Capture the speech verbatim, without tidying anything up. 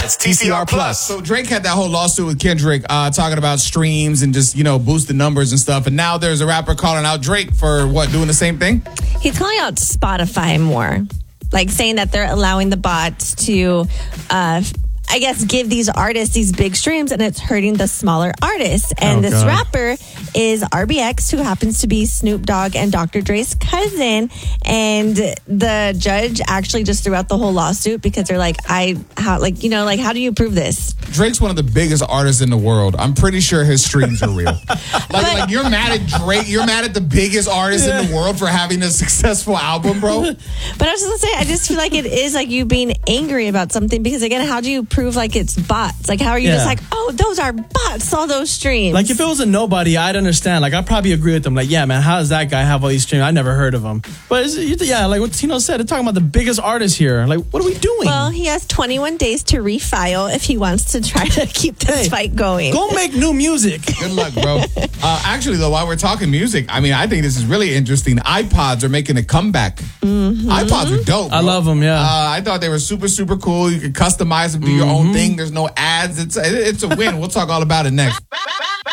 It's T C R Plus. So Drake had that whole lawsuit with Kendrick uh, talking about streams and just, you know, boosting numbers and stuff. And now there's a rapper calling out Drake for what, doing the same thing? He's calling out Spotify more. Like saying that they're allowing the bots to, uh, I guess, give these artists these big streams and it's hurting the smaller artists. And Oh, this God. rapper is R B X, who happens to be Snoop Dogg and Doctor Dre's cousin. And the judge actually just threw out the whole lawsuit because they're like, I, how, like, you know, like, how do you prove this? Drake's one of the biggest artists in the world. I'm pretty sure his streams are real. like, like you're mad at Drake. You're mad at the biggest artist in the world for having a successful album, bro. But I was just gonna say, I just feel like it is like you being angry about something because again, how do you prove like it's bots? Like, how are you Yeah. just like, oh, those are bots, all those streams? Like, if it was a nobody, I'd understand. Like, I'd probably agree with them. Like, yeah, man, how does that guy have all these streams? I never heard of him. But, it's, yeah, like what Tino said, they're talking about the biggest artists here. Like, what are we doing? Well, he has twenty-one days to refile if he wants to try to keep this Hey, fight going. Go make new music. Good luck, bro. Uh, actually, though, while we're talking music, I mean, I think this is really interesting. iPods are making a comeback. Mm-hmm. iPods are dope, bro. I love 'em, yeah. Uh, I thought they were super, super cool. You can customize them, do your own thing. There's no ads. It's, it's a win. We'll talk all about it next.